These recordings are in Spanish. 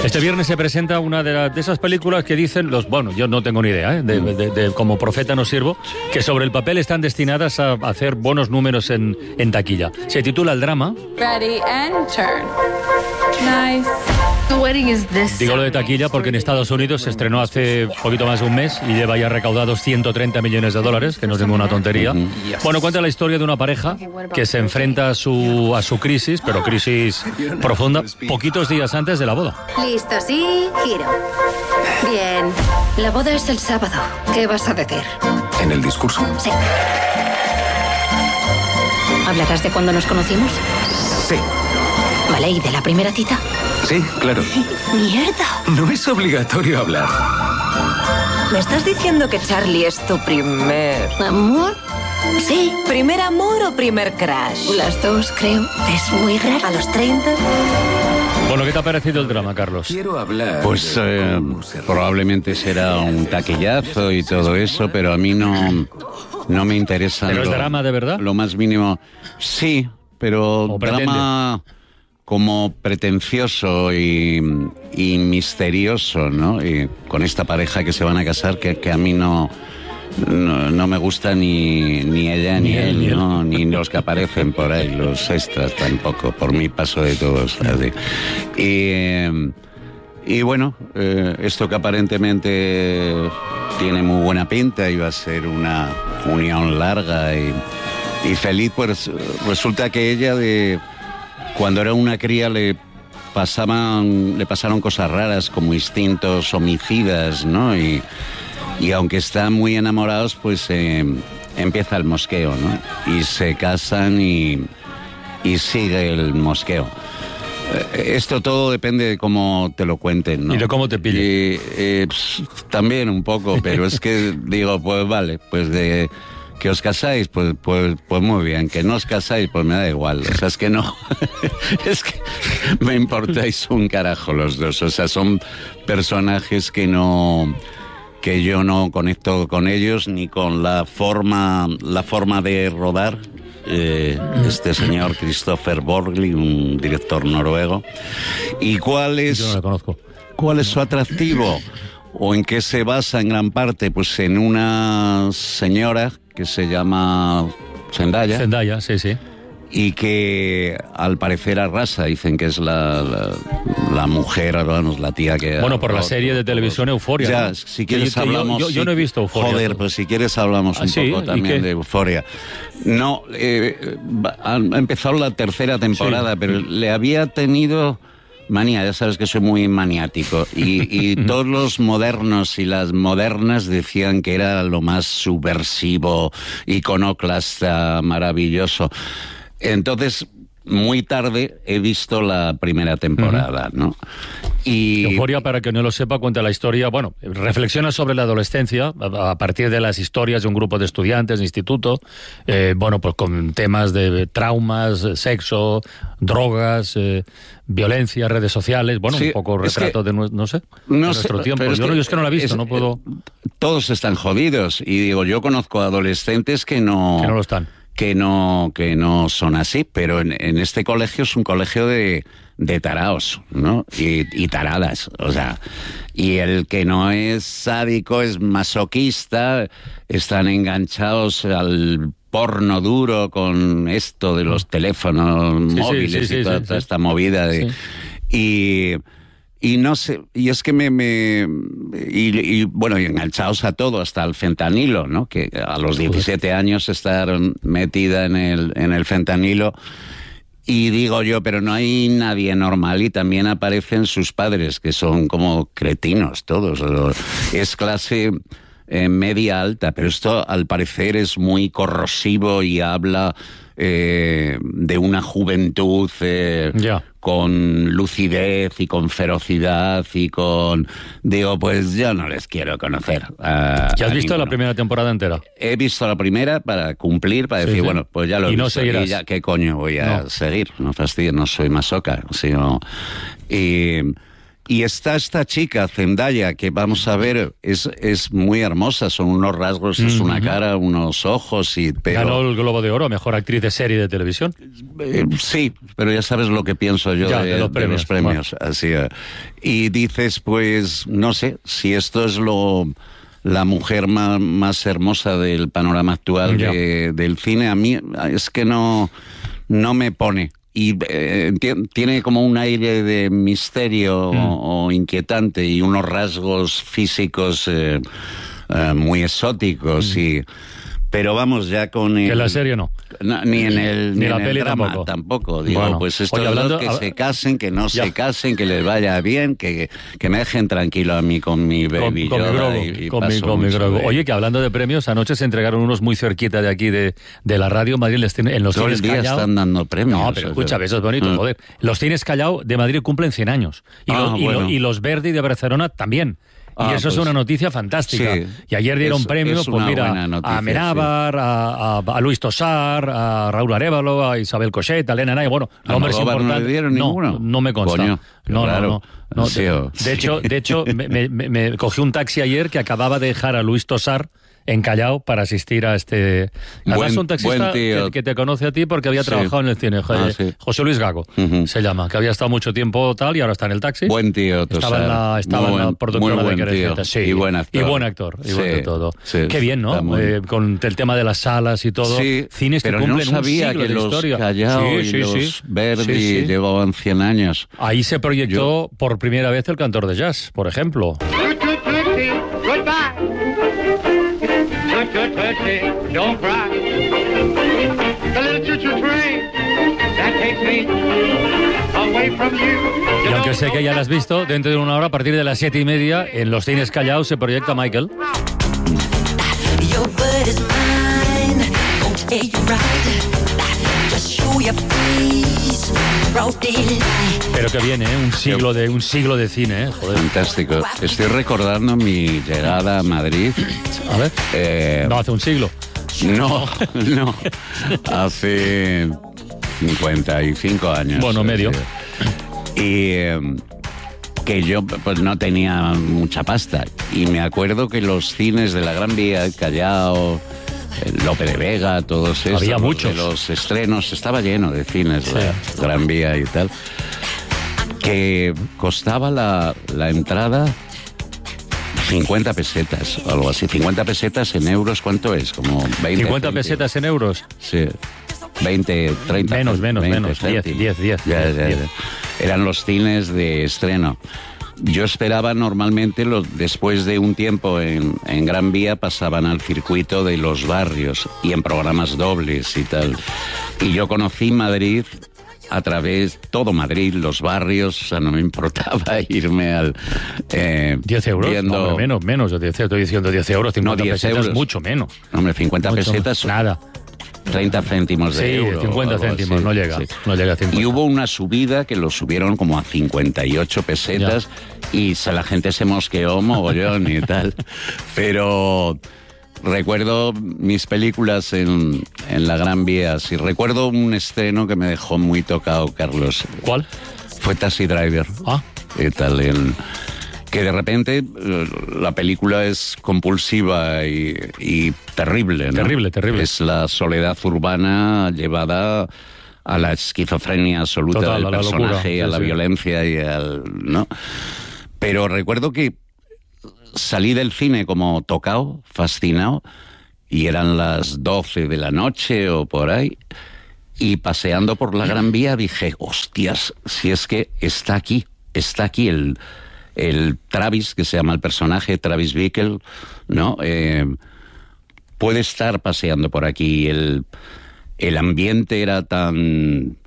Este viernes se presenta una de esas películas que dicen bueno, yo no tengo ni idea, de como profeta no sirvo, que sobre el papel están destinadas a hacer buenos números en taquilla. Se titula El drama. Ready and turn. Nice. Digo lo de taquilla porque en Estados Unidos se estrenó hace poquito más de un mes y lleva ya recaudados $130 millones, que no es ninguna tontería. Bueno, cuenta la historia de una pareja que se enfrenta a su crisis, pero crisis profunda, poquitos días antes de la boda. Listo, sí, giro. Bien, la boda es el sábado. ¿Qué vas a decir? ¿En el discurso? Sí. ¿Hablarás de cuando nos conocimos? Sí. Vale, ¿y de la primera cita? Sí, claro. ¡Mierda! No es obligatorio hablar. ¿Me estás diciendo que Charlie es tu primer... ¿Amor? Sí. ¿Primer amor o primer crush? Las dos, creo. Es muy raro. ¿A los 30? Bueno, ¿qué te ha parecido el drama, Carlos? Quiero hablar. Pues probablemente será un taquillazo y todo eso, pero a mí no me interesa. ¿Pero es drama de verdad? Lo más mínimo. Sí, pero drama como pretencioso y misterioso, ¿no? Y con esta pareja que se van a casar, que a mí no me gusta ni ella ni él, ¿no? Ni los que aparecen por ahí, los extras tampoco, por mí paso de todos. Así. Y bueno, esto que aparentemente tiene muy buena pinta, iba a ser una unión larga y feliz, pues resulta que ella cuando era una cría le pasaron cosas raras como instintos homicidas, ¿no? Y aunque están muy enamorados, pues empieza el mosqueo, ¿no? Y se casan y sigue el mosqueo. Esto todo depende de cómo te lo cuenten, ¿no? Y de cómo te pille. También un poco, pero es que digo, pues vale, pues de que os casáis, pues muy bien. Que no os casáis, pues me da igual. O sea, es que no. Es que me importáis un carajo los dos. O sea, son personajes que yo no conecto con ellos ni con la forma de rodar. Este señor Christopher Borgli, un director noruego. ¿Y cuál es? Yo no lo conozco. ¿Cuál es su atractivo? ¿O en qué se basa en gran parte? Pues en una señora que se llama Zendaya. Zendaya, sí, sí. Y que al parecer arrasa, dicen que es la mujer, vamos, la tía que... Bueno, por la serie de televisión Euphoria. Ya, ¿no? si quieres hablamos... Yo no he visto Euphoria. Joder, pues si quieres hablamos un poco también de Euphoria. No, ha empezado la tercera temporada, sí, pero le había tenido... manía, ya sabes que soy muy maniático y todos los modernos y las modernas decían que era lo más subversivo, iconoclasta, maravilloso. Entonces, muy tarde he visto la primera temporada, ¿no? Y Euphoria, para que no lo sepa, cuenta la historia, bueno, reflexiona sobre la adolescencia a partir de las historias de un grupo de estudiantes de instituto, bueno, pues con temas de traumas, sexo, drogas, violencia, redes sociales, bueno, sí, un poco retrato de nuestro tiempo. Yo es que no la he visto, no puedo... Todos están jodidos y digo, yo conozco adolescentes que no lo están. Que no son así, pero en este colegio es un colegio de taraos, ¿no? Y taradas, o sea, y el que no es sádico es masoquista, están enganchados al porno duro con esto de los teléfonos móviles y toda esta movida de... Sí. Y no sé, y es que bueno, y enganchados a todo, hasta el fentanilo, ¿no? Que a los 17 años estar metida en el fentanilo. Y digo yo, pero no hay nadie normal, y también aparecen sus padres, que son como cretinos todos. Es clase media alta, pero esto al parecer es muy corrosivo y habla de una juventud con lucidez y con ferocidad y con... Digo, pues yo no les quiero conocer. ¿Ya has visto la primera temporada entera? He visto la primera para cumplir, para decir, bueno, pues ya lo he visto. No seguirás. Y ya, ¿qué coño voy a seguir? No fastidies, no soy masoca, sino... Y está esta chica, Zendaya, que vamos a ver, es muy hermosa, son unos rasgos, es una cara, unos ojos, pero... Ganó el Globo de Oro a Mejor Actriz de Serie de Televisión. Sí, pero ya sabes lo que pienso yo de los premios. Bueno. Así, y dices, pues, no sé, si esto es la mujer más hermosa del panorama actual del cine, a mí es que no me pone. Y tiene como un aire de misterio o inquietante y unos rasgos físicos muy exóticos. Pero vamos, ya con... Que la serie no. Ni en la peli drama tampoco. Digo, bueno, pues estos dos que se casen, que no se casen, que les vaya bien, que me dejen tranquilo a mí con mi Baby Yoda. Con mi Grogu. Oye, que hablando de premios, anoche se entregaron unos muy cerquita de aquí de la radio. Madrid, en los todo cines el día Callao están dando premios. No, pero escucha, eso es bonito, joder. Los cines Callao de Madrid cumplen 100 años. Y los Verdi de Barcelona también. Y eso es una noticia fantástica. Sí, y ayer dieron premios, pues mira, noticia, a Amenábar, a Luis Tosar, a Raúl Arévalo, a Isabel Cochet, a Elena Nay. Bueno, nombres importantes. ¿No le dieron ninguno? No me consta. Coño, no. Sí, de hecho me cogí un taxi ayer que acababa de dejar a Luis Tosar en Callao para asistir a este... Además, un taxista que te conoce a ti porque había trabajado en el cine. José Luis Gago se llama, que había estado mucho tiempo tal y ahora está en el taxi. Buen tío, Estaba en la productora de Querejeta. Sí, y buen actor. Y buen actor, y buen de todo. Sí, qué bien, ¿no? Con el tema de las salas y todo. Sí, cines que cumplen un siglo de historia. Callao y los Verdi llevaban 100 años. Ahí se proyectó por primera vez El Cantor de Jazz, por ejemplo. Don't cry. The little choo-choo train that takes me away from you. Y aunque sé que ya la has visto, dentro de una hora, a partir de las 7:30, en los cines Callao se proyecta Michael. Pero que viene, un siglo de cine, joder. Fantástico. Estoy recordando mi llegada a Madrid. A ver. No hace un siglo. No. Hace 55 años. Bueno, medio. Y que yo pues no tenía mucha pasta. Y me acuerdo que los cines de la Gran Vía, el Callao, Lope de Vega, todos estos. Había muchos. De los estrenos, estaba lleno de cines, la Gran Vía y tal. Que costaba la entrada 50 pesetas o algo así. 50 pesetas en euros, ¿cuánto es? Como 20. 50 pesetas en euros. Sí. 20, 30. Menos. 10. Ya. Eran los cines de estreno. Yo esperaba normalmente, después de un tiempo en Gran Vía, pasaban al circuito de los barrios y en programas dobles y tal. Y yo conocí Madrid a través, todo Madrid, los barrios, o sea, no me importaba irme al... 10 euros, viendo... no, menos de 10, estoy diciendo 10 euros, 50 pesetas, euros. Mucho menos. Hombre, 50 mucho pesetas... Nada. 30 céntimos de euro. 50 céntimos, no llega a 50. Y hubo una subida que lo subieron como a 58 pesetas y la gente se mosqueó mogollón y tal. Pero recuerdo mis películas en la Gran Vía. Sí, recuerdo un estreno que me dejó muy tocado, Carlos. ¿Cuál? Fue Taxi Driver. Y tal, que de repente la película es compulsiva y terrible, ¿no? Terrible. Es la soledad urbana llevada a la esquizofrenia absoluta total, del personaje, y a la violencia y ¿no? Pero recuerdo que salí del cine como tocado, fascinado, y eran las 12 de la noche o por ahí, y paseando por la Gran Vía dije, hostias, si es que está aquí el Travis, que se llama el personaje, Travis Bickle, ¿no? Puede estar paseando por aquí. El ambiente era tan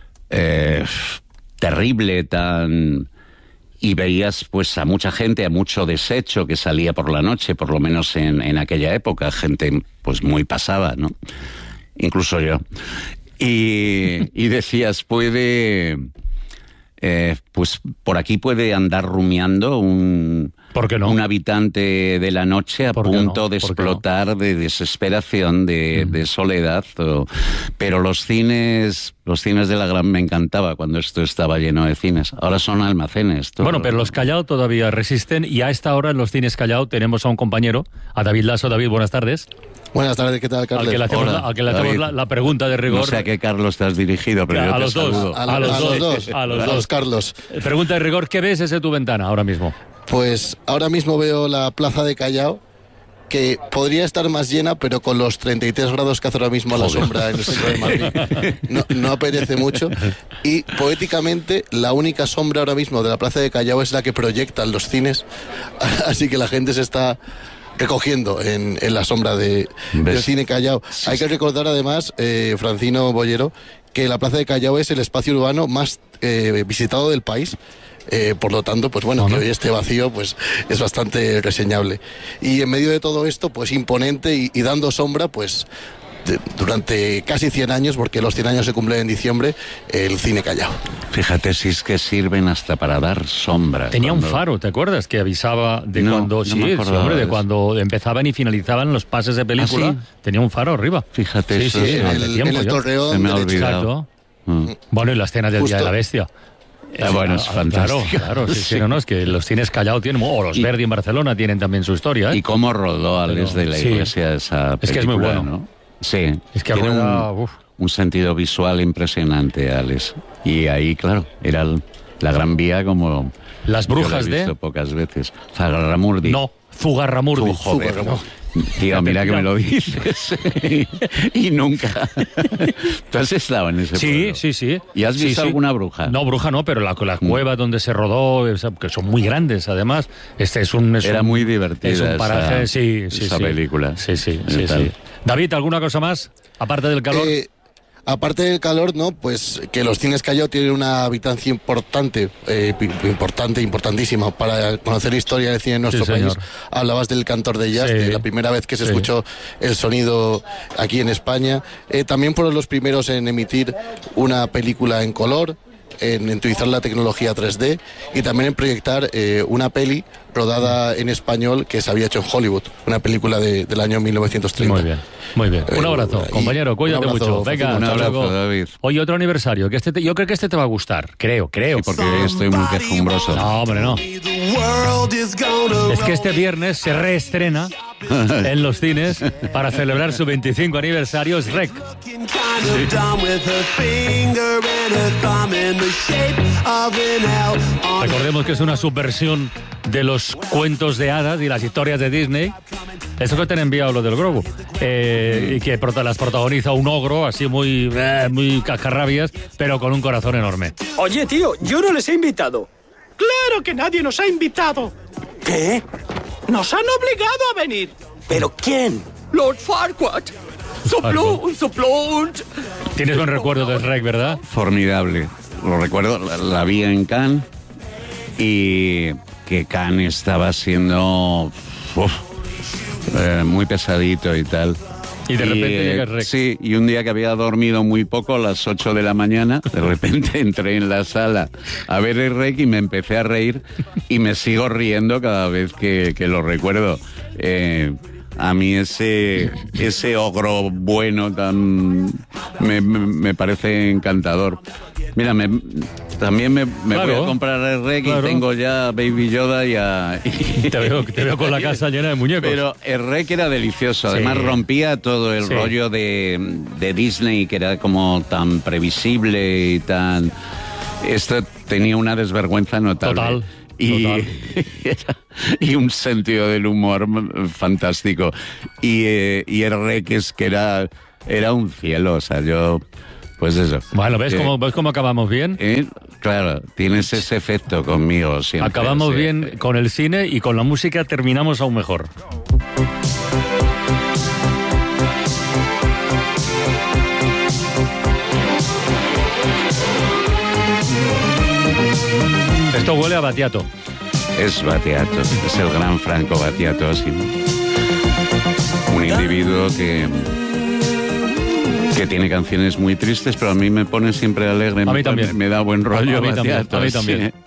terrible, y veías pues a mucha gente, a mucho desecho que salía por la noche, por lo menos en aquella época, gente pues muy pasada, ¿no? Incluso yo. Y decías, puede... pues por aquí puede andar rumiando un ¿Por qué no? un habitante de la noche a ¿Por qué punto no? de ¿Por qué explotar de desesperación, de soledad. Pero los cines de la Gran me encantaba cuando esto estaba lleno de cines. Ahora son almacenes. Todo. Bueno, pero los Callao todavía resisten y a esta hora en los cines Callao tenemos a un compañero, a David Lasso. David, buenas tardes. Buenas tardes, ¿qué tal, Carlos? Al que le hacemos, Hola, al que le hacemos David. la pregunta de rigor. No sé a qué Carlos te has dirigido, pero yo a te los dos. saludo. A los dos. Carlos. Pregunta de rigor, ¿qué ves desde tu ventana ahora mismo? Pues ahora mismo veo la plaza de Callao, que podría estar más llena, pero con los 33 grados que hace ahora mismo a la sombra en el centro de Madrid, no apetece mucho. Y poéticamente, la única sombra ahora mismo de la plaza de Callao es la que proyectan los cines, así que la gente se está recogiendo en la sombra del cine Callao. Hay que recordar además, Francino Bollero, que la plaza de Callao es el espacio urbano más visitado del país. Por lo tanto, pues bueno, que hoy esté vacío, pues es bastante reseñable. Y en medio de todo esto, pues imponente y dando sombra, pues durante casi 100 años, porque los 100 años se cumplen en diciembre, el cine Callao. Fíjate si es que sirven hasta para dar sombra. Tenía un faro, ¿te acuerdas? Que avisaba de cuando de cuando empezaban y finalizaban los pases de película. ¿Ah, sí? Tenía un faro arriba. Fíjate eso. en el Torreón. Se me ha derecho. olvidado. Exacto. Bueno, y la escena del Día de la Bestia. Bueno, es fantástico. Claro, sí, no, es que los cines Callao tienen, o los Verdi en Barcelona tienen también su historia. Y cómo rodó Alex de la Iglesia esa película. Es que es muy bueno. ¿no? Sí, es que tiene rueda, un sentido visual impresionante, Alex. Y ahí, claro, era la Gran Vía como... Las brujas yo lo he visto de... pocas veces. Zagarramurdi. No, Zugarramurdi. Joder, no. Tío, mira que me lo dices. y nunca. ¿Tú has estado en ese pueblo? Sí. ¿Y has visto alguna bruja? No, bruja no, pero la cueva donde se rodó, que son muy grandes además. Era muy divertida. Es un paraje, esa película. Sí. David, ¿alguna cosa más? Aparte del calor. Aparte del calor, ¿no? Pues que los cines Callao tienen una habitancia importantísima para conocer la historia del cine en nuestro país. Hablabas del Cantor de Jazz, de la primera vez que se escuchó el sonido aquí en España. También fueron los primeros en emitir una película en color, en utilizar la tecnología 3D y también en proyectar una peli rodada en español que se había hecho en Hollywood, una película del año 1930. Muy bien. Un abrazo, compañero, cuídate mucho. Venga, un abrazo, luego. David. Oye, otro aniversario, que yo creo que este te va a gustar, creo. Sí, porque estoy muy quejumbroso. No, hombre, no. Es que este viernes se reestrena en los cines para celebrar su 25 aniversario, es REC. Recordemos que es una subversión de los cuentos de hadas y las historias de Disney. Eso que te han enviado lo del Grogu. Y que las protagoniza un ogro, así muy cascarrabias, pero con un corazón enorme. Oye, tío, yo no les he invitado. ¡Claro que nadie nos ha invitado! ¿Qué? Nos han obligado a venir. ¿Pero quién? Lord Farquaad. Soplón. Tienes buen recuerdo del REC, ¿verdad? Formidable. Lo recuerdo, la vi en Cannes y que Cannes estaba siendo muy pesadito y tal. Y de repente llega el REC. Sí, y un día que había dormido muy poco, a las 8 de la mañana, de repente entré en la sala a ver el REC y me empecé a reír y me sigo riendo cada vez que lo recuerdo. A mí ese ogro bueno tan me parece encantador. Mira, también me voy a comprar el REC y tengo ya Baby Yoda y te veo con la casa llena de muñecos. Pero el REC era delicioso. Además rompía todo el rollo de Disney, que era como tan previsible y tan... Esto tenía una desvergüenza notable. Total. Y un sentido del humor fantástico. Y el REC es que era un cielo, o sea, yo... Pues eso. Bueno, ¿ves cómo acabamos bien? Claro, tienes ese efecto conmigo siempre. Acabamos bien con el cine y con la música terminamos aún mejor. Esto huele a Battiato. Es Battiato, es el gran Franco Battiato, sí. Un individuo que tiene canciones muy tristes, pero a mí me pone siempre alegre. A mí también. Me da buen rollo. A mí también. Sí.